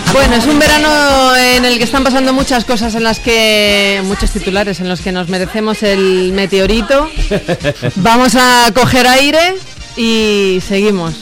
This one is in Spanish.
Bueno, es un verano en el que están pasando muchas cosas, muchos titulares en los que nos merecemos el meteorito. Vamos a coger aire y seguimos.